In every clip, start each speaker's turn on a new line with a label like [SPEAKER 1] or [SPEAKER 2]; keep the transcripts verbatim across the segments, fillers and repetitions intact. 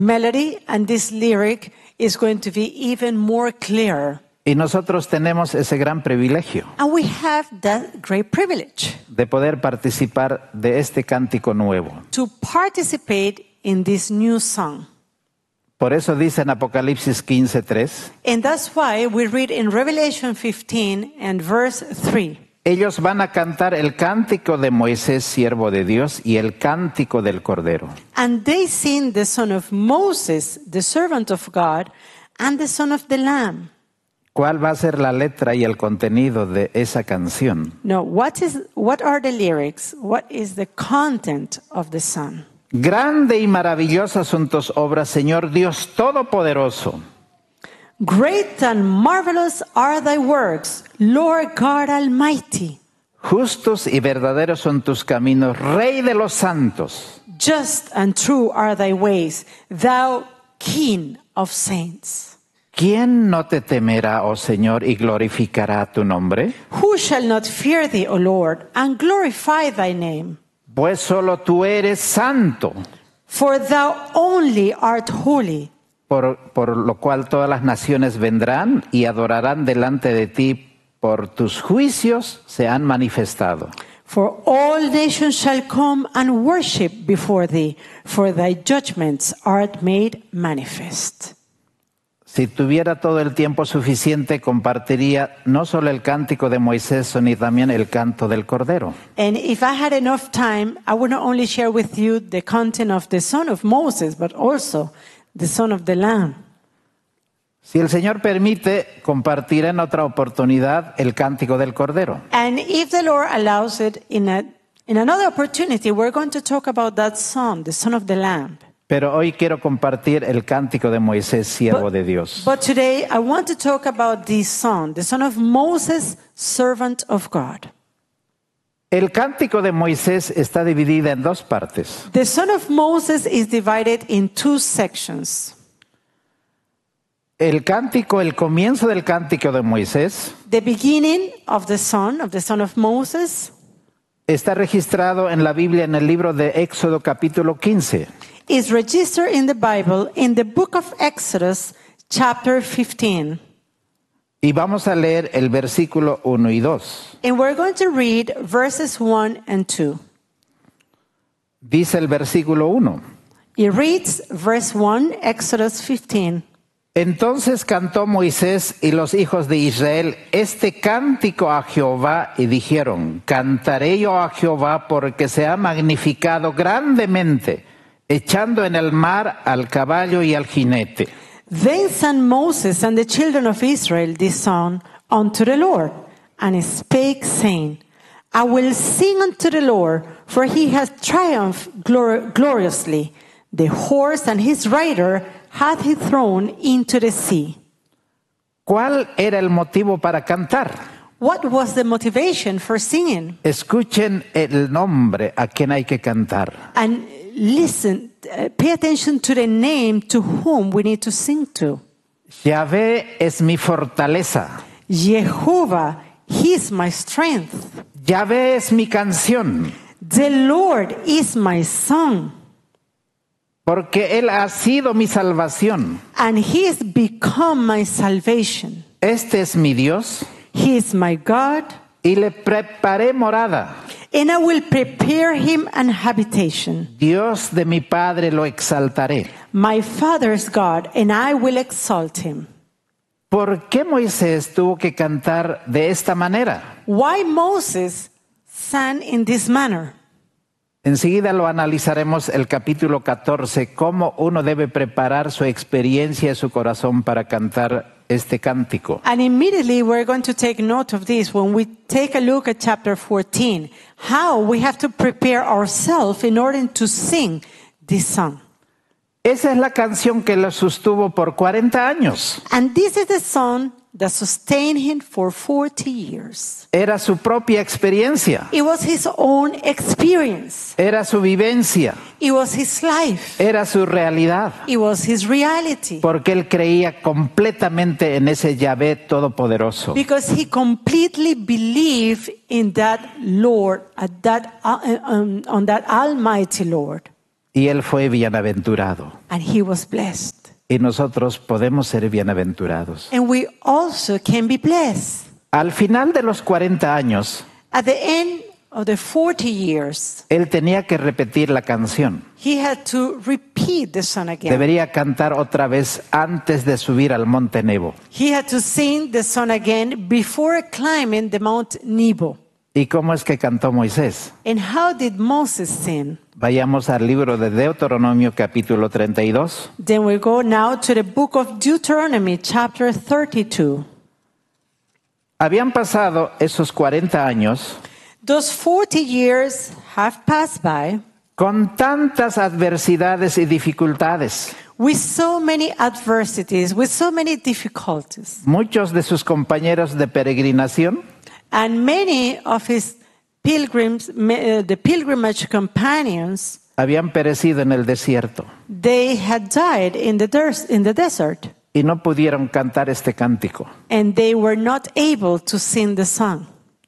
[SPEAKER 1] melody, and this lyric is going to be even more clear.
[SPEAKER 2] Y nosotros tenemos ese gran privilegio
[SPEAKER 1] And we have that great privilege
[SPEAKER 2] de poder participar de este cántico nuevo.
[SPEAKER 1] to participate in this new song.
[SPEAKER 2] Por eso dice en Apocalipsis quince tres,
[SPEAKER 1] And that's why we read in Revelation fifteen and verse three.
[SPEAKER 2] ellos van a cantar el cántico de Moisés, siervo de Dios, y el cántico del Cordero.
[SPEAKER 1] And they sing the son of Moses, the servant of God, and the son of the Lamb.
[SPEAKER 2] ¿Cuál va a ser la letra y el contenido de esa canción?
[SPEAKER 1] Now, what is what are the lyrics? What is the content of the song?
[SPEAKER 2] Grande y maravillosa son tus obras, Señor Dios Todopoderoso.
[SPEAKER 1] Great and marvelous are thy works, Lord God Almighty.
[SPEAKER 2] Justos y verdaderos son tus caminos, Rey de los santos.
[SPEAKER 1] Just and true are thy ways, thou King of saints.
[SPEAKER 2] ¿Quién no te temerá, oh Señor, y glorificará tu nombre?
[SPEAKER 1] Who shall not fear thee, O Lord, and glorify thy name?
[SPEAKER 2] Pues solo tú eres santo,
[SPEAKER 1] For thou only art holy.
[SPEAKER 2] por, por lo cual todas las naciones vendrán y adorarán delante de ti, por tus juicios se han manifestado.
[SPEAKER 1] For all nations shall come and worship before thee, for thy judgments art made manifest.
[SPEAKER 2] Si tuviera todo el tiempo suficiente, compartiría no solo el cántico de Moisés, sino también el canto del Cordero.
[SPEAKER 1] And if I had enough time, I would not only share with you the content of the son of Moses, but also the son of the Lamb.
[SPEAKER 2] Si el Señor permite, compartiré en otra oportunidad el cántico del Cordero.
[SPEAKER 1] And if the Lord allows it, in a in another opportunity, we're going to talk about that son, the son of the Lamb.
[SPEAKER 2] Pero hoy quiero compartir el cántico de Moisés, siervo de Dios.
[SPEAKER 1] But today I want to talk about this son, the son of Moses, servant of God.
[SPEAKER 2] El cántico de Moisés está dividido en dos partes.
[SPEAKER 1] The son of Moses is divided in two sections.
[SPEAKER 2] El cántico, el comienzo del cántico de Moisés
[SPEAKER 1] The beginning of the son, of the son of Moses,
[SPEAKER 2] está registrado en la Biblia en el libro de Éxodo capítulo quince.
[SPEAKER 1] is registered in the Bible in the book of Exodus, chapter fifteen.
[SPEAKER 2] Y vamos a leer el versículo uno y dos.
[SPEAKER 1] And we're going to read verses one and two.
[SPEAKER 2] Dice el versículo uno.
[SPEAKER 1] It reads, verse one, Exodus fifteen.
[SPEAKER 2] Entonces cantó Moisés y los hijos de Israel este cántico a Jehová y dijeron, cantaré yo a Jehová porque se ha magnificado grandemente, echando en el mar al caballo y al jinete.
[SPEAKER 1] Then sang Moses and the children of Israel this song unto the Lord, and spake, saying, I will sing unto the Lord, for he hath triumphed glor- gloriously. The horse and his rider hath he thrown into the sea.
[SPEAKER 2] ¿Cuál era el motivo para cantar?
[SPEAKER 1] What was the motivation for singing?
[SPEAKER 2] Escuchen el nombre a quien hay que cantar.
[SPEAKER 1] And listen, uh, pay attention to the name to whom we need to sing to.
[SPEAKER 2] Yahvé es mi fortaleza.
[SPEAKER 1] Jehovah, he is my strength.
[SPEAKER 2] Yahvé es mi canción.
[SPEAKER 1] The Lord is my song.
[SPEAKER 2] Porque Él ha sido mi salvación.
[SPEAKER 1] And he has become my salvation.
[SPEAKER 2] Este es mi Dios.
[SPEAKER 1] He is my God.
[SPEAKER 2] Y le preparé morada.
[SPEAKER 1] And I will prepare him an habitation.
[SPEAKER 2] Dios de mi Padre lo exaltaré.
[SPEAKER 1] My father's God, and I will exalt him.
[SPEAKER 2] ¿Por qué Moisés tuvo que cantar de esta manera?
[SPEAKER 1] Why Moses sang in this manner?
[SPEAKER 2] Enseguida lo analizaremos el capítulo catorce, cómo uno debe preparar su experiencia y su corazón para cantar este cántico.
[SPEAKER 1] And immediately we're going to take note of this when we take a look at chapter fourteen, how we have to prepare ourselves in order to sing this song.
[SPEAKER 2] Esa es la canción que lo sostuvo por cuarenta años.
[SPEAKER 1] And this is the song that sustained him for forty years.
[SPEAKER 2] Era su propia experiencia.
[SPEAKER 1] It was his own experience.
[SPEAKER 2] Era su vivencia.
[SPEAKER 1] It was his life.
[SPEAKER 2] Era su realidad.
[SPEAKER 1] It was his reality.
[SPEAKER 2] Porque él creía completamente en ese Yahvé todopoderoso.
[SPEAKER 1] Because he completely believed in that Lord, at that, uh, um, on that Almighty Lord.
[SPEAKER 2] Y él fue bienaventurado.
[SPEAKER 1] and he was blessed.
[SPEAKER 2] Y nosotros podemos ser bienaventurados.
[SPEAKER 1] And we also can be blessed.
[SPEAKER 2] Al final de los cuarenta años,
[SPEAKER 1] At the end of the forty years,
[SPEAKER 2] él tenía que repetir la canción.
[SPEAKER 1] he had to repeat the song again.
[SPEAKER 2] Debería cantar otra vez antes de subir al monte Nebo.
[SPEAKER 1] He had to sing the song again before climbing the Mount Nebo.
[SPEAKER 2] ¿Y cómo es que cantó Moisés?
[SPEAKER 1] And how did Moses sing?
[SPEAKER 2] Vayamos al libro de Deuteronomio capítulo treinta y dos.
[SPEAKER 1] Then we go now to the book of Deuteronomy, chapter thirty-two.
[SPEAKER 2] Habían pasado esos cuarenta años
[SPEAKER 1] Those forty years have passed by
[SPEAKER 2] con tantas adversidades y dificultades.
[SPEAKER 1] with so many adversities, with so many difficulties.
[SPEAKER 2] Muchos de sus compañeros de peregrinación
[SPEAKER 1] And many of his pilgrims, uh, the pilgrimage companions,
[SPEAKER 2] habían perecido en el desierto
[SPEAKER 1] they had died in the, des- in the desert.
[SPEAKER 2] y no pudieron cantar este cántico.
[SPEAKER 1] And they were not able to sing the song.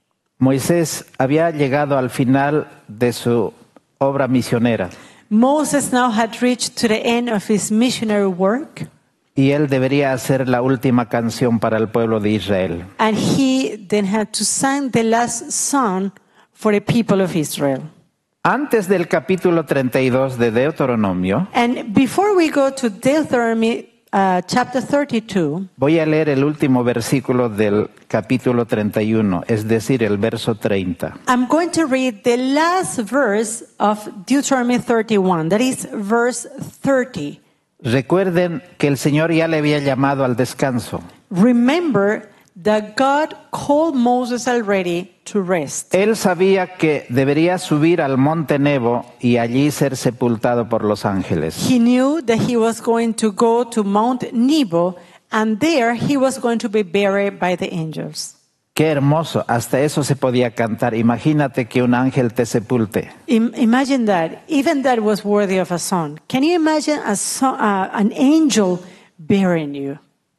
[SPEAKER 2] Moisés había llegado al final de su obra misionera
[SPEAKER 1] Moses now had reached to the end of his missionary work,
[SPEAKER 2] y él debería hacer la última canción para el pueblo de Israel.
[SPEAKER 1] and he then had to sing the last song for the people of Israel.
[SPEAKER 2] Antes del capítulo treinta y dos de Deuteronomio,
[SPEAKER 1] And before we go to Deuteronomy uh, chapter thirty-two,
[SPEAKER 2] voy a leer el último versículo del capítulo treinta y uno, es decir, el verso treinta.
[SPEAKER 1] I'm going to read the last verse of Deuteronomy thirty-one, that is verse thirty.
[SPEAKER 2] Recuerden que el Señor ya le había llamado al descanso.
[SPEAKER 1] Remember that God called Moses already to rest.
[SPEAKER 2] Él sabía que debería subir al monte Nebo y allí ser sepultado por los ángeles.
[SPEAKER 1] He knew that he was going to go to Mount Nebo, and there he was going to be buried by the angels.
[SPEAKER 2] Qué hermoso, hasta eso se podía cantar. Imagínate que un ángel te sepulte.
[SPEAKER 1] Im- imagine that. Even that was worthy of a song. Can you imagine a so- uh, an angel burying you?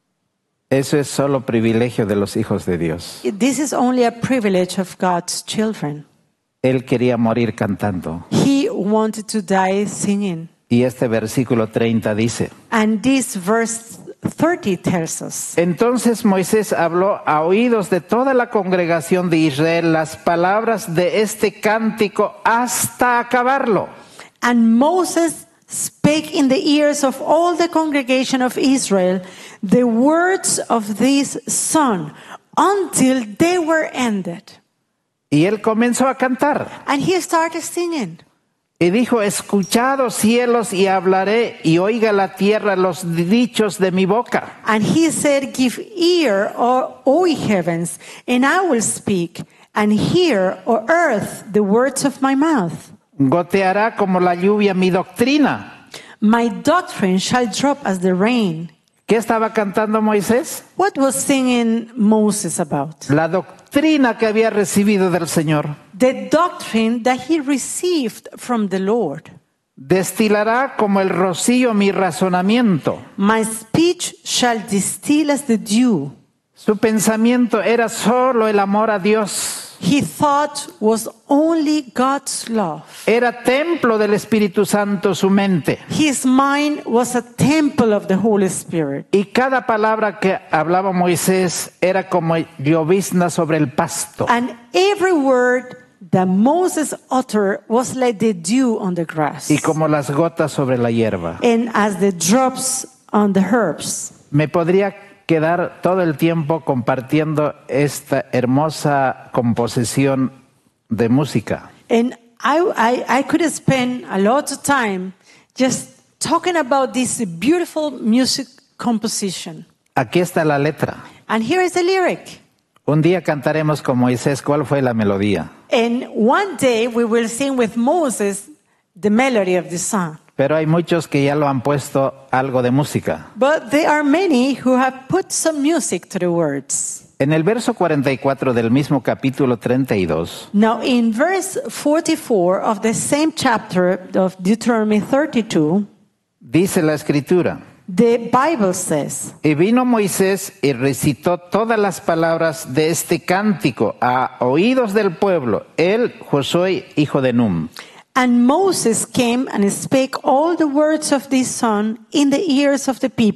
[SPEAKER 2] Eso es solo privilegio de los hijos de Dios.
[SPEAKER 1] This is only a privilege of God's children.
[SPEAKER 2] Él quería morir cantando.
[SPEAKER 1] He wanted to die singing.
[SPEAKER 2] Y este versículo treinta dice:
[SPEAKER 1] And this verse thirty tells us.
[SPEAKER 2] Entonces Moisés habló a oídos de toda la congregación de Israel las palabras de este cántico hasta acabarlo.
[SPEAKER 1] And Moses spake in the ears of all the congregation of Israel the words of this song until they were ended.
[SPEAKER 2] Y él comenzó a cantar.
[SPEAKER 1] And he started singing.
[SPEAKER 2] Y dijo: escuchad, cielos, y hablaré, y oiga la tierra los dichos de mi boca.
[SPEAKER 1] And he said, give ear, O, o heavens, and I will speak, and hear, O earth, the words of my mouth.
[SPEAKER 2] Goteará como la lluvia mi doctrina.
[SPEAKER 1] My doctrine shall drop as the rain.
[SPEAKER 2] ¿Qué estaba cantando Moisés?
[SPEAKER 1] What was singing Moses about?
[SPEAKER 2] La doctrina que había recibido del Señor.
[SPEAKER 1] The doctrine that he received from the Lord.
[SPEAKER 2] Destilará como el rocío mi razonamiento.
[SPEAKER 1] My speech shall distill as the dew.
[SPEAKER 2] Su pensamiento era solo el amor a Dios.
[SPEAKER 1] He thought was only God's love.
[SPEAKER 2] Era templo del Espíritu Santo su mente.
[SPEAKER 1] His mind was a temple of the Holy Spirit.
[SPEAKER 2] Y cada palabra que hablaba Moisés era como llovizna sobre el pasto.
[SPEAKER 1] And every word that Moses uttered was like the dew on the grass.
[SPEAKER 2] Y como las gotas sobre la hierba.
[SPEAKER 1] And as the drops on the herbs.
[SPEAKER 2] Me podría quedar todo el tiempo compartiendo esta hermosa composición de música.
[SPEAKER 1] And I, I, I could spend a lot of time just talking about this beautiful music composition.
[SPEAKER 2] Aquí está la letra.
[SPEAKER 1] And here is the lyric.
[SPEAKER 2] Un día cantaremos con Moisés cuál fue la melodía.
[SPEAKER 1] And one day we will sing with Moses the melody of the song.
[SPEAKER 2] Pero hay muchos que ya lo han puesto algo de música.
[SPEAKER 1] But there are many who have put some music to the words.
[SPEAKER 2] En el verso cuarenta y cuatro del mismo capítulo treinta y dos,
[SPEAKER 1] Now in verse forty-four of the same chapter of Deuteronomy thirty-two,
[SPEAKER 2] dice la escritura:
[SPEAKER 1] the Bible says,
[SPEAKER 2] y vino Moisés y recitó todas las palabras de este cántico a oídos del pueblo, él, Josué, hijo de Num.
[SPEAKER 1] And Moses came and spake all the words of this song in the ears of the people.